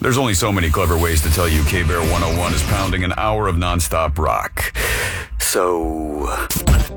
There's only so many clever ways to tell you K-Bear 101 is pounding an hour of nonstop rock. So...